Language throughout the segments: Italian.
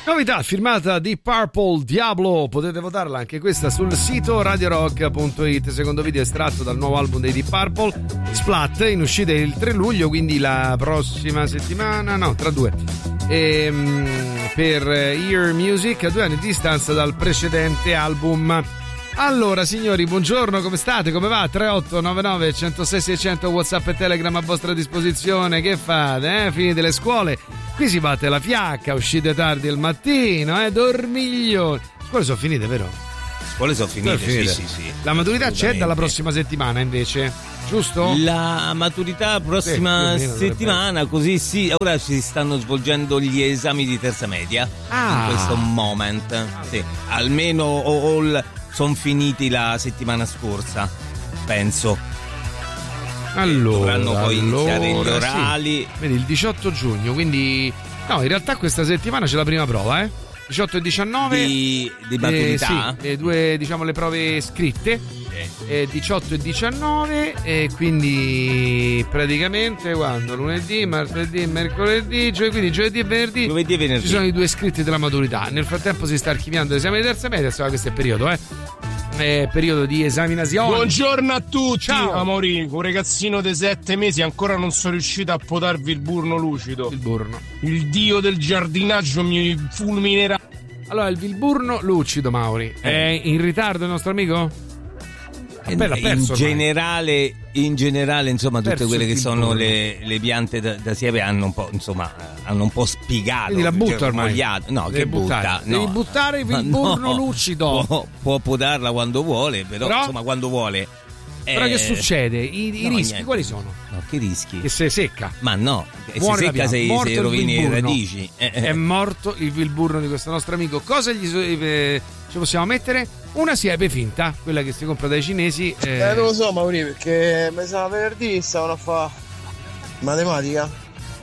Novità firmata di Purple Diablo, potete votarla anche questa sul sito radiorock.it. Secondo video estratto dal nuovo album dei Deep Purple, Splat, in uscita il 3 luglio, quindi la prossima settimana, no, tra due. Per Ear Music, a 2 anni di distanza dal precedente album. Allora signori, buongiorno, come state? Come va? 3899 106 600 WhatsApp e Telegram a vostra disposizione. Che fate? Finite le scuole? Qui si batte la fiacca, uscite tardi al mattino, dormiglioni. Le scuole sono finite, vero? Le scuole sono finite, sì. La maturità c'è dalla prossima settimana invece, giusto? La maturità prossima settimana, così sì. Ora si stanno svolgendo gli esami di terza media in questo moment. Sì, almeno sono finiti la settimana scorsa, penso. Allora, dovranno poi iniziare gli orali. Sì. Vedi, il 18 giugno, quindi no, in realtà questa settimana c'è la prima prova, 18 e 19 di maturità. Sì, le due, diciamo, le prove scritte. 18 e 19, e quindi praticamente quando? Lunedì, martedì, mercoledì, quindi giovedì e venerdì ci sono i due scritti della maturità. Nel frattempo si sta archiviando l'esame di terza media, questo è il periodo, periodo di esaminazione. Buongiorno a tutti. Ciao amori, un ragazzino di 7 mesi ancora non sono riuscito a potarvi il burno lucido. Il burno, il dio del giardinaggio mi fulminerà. Allora, il Vilburno lucido, Mauri, è in ritardo il nostro amico? In generale, insomma, tutte quelle che sono le piante da siepe hanno un po' spiegato. Quindi la butta ormai. No, che butta? Devi buttare il Vilburno lucido. Può potarla quando vuole, però insomma, quando vuole. Però che succede? I rischi niente. Quali sono? No, che rischi? Che se secca. Ma no, se secca sei rovini le radici. È morto il Vilburno di questo nostro amico. Cosa ci possiamo mettere? Una siepe finta, quella che si compra dai cinesi. Non lo so, Mauri, perché mi sa venerdì stavano a fare matematica.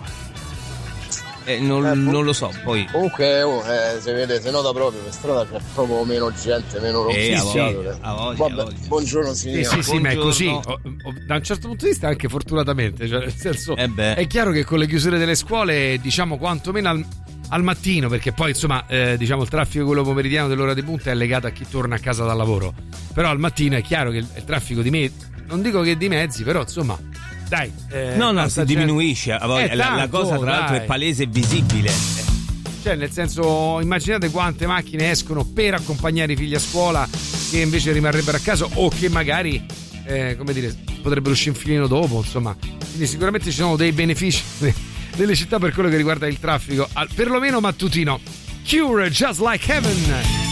Non lo so, poi. Comunque, se vedete, se nota proprio per strada c'è proprio meno gente, meno rompiziato. Vabbè, buongiorno signora. Sì, ma è così. Da un certo punto di vista anche fortunatamente, cioè nel senso è chiaro che con le chiusure delle scuole, diciamo quantomeno al mattino, perché poi insomma diciamo il traffico quello pomeridiano dell'ora di punta è legato a chi torna a casa dal lavoro, però al mattino è chiaro che il traffico non dico che di mezzi, però insomma dai, no, si diminuisce. La cosa tra l'altro è palese e visibile. Cioè, nel senso, immaginate quante macchine escono per accompagnare i figli a scuola che invece rimarrebbero a casa o che magari come dire, potrebbero uscire un filino dopo, insomma. Quindi sicuramente ci sono dei benefici nelle città per quello che riguarda il traffico, perlomeno mattutino. Cure, Just Like Heaven.